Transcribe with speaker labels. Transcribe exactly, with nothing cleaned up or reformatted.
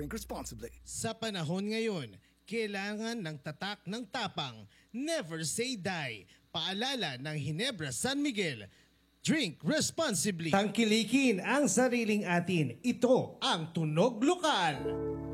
Speaker 1: Drink responsibly.
Speaker 2: Sa panahon ngayon, kailangan ng tatak ng tapang. Never say die. Paalala ng Ginebra San Miguel. Drink responsibly. Tangkilikin ang sariling atin. Ito ang Tunog Lokal.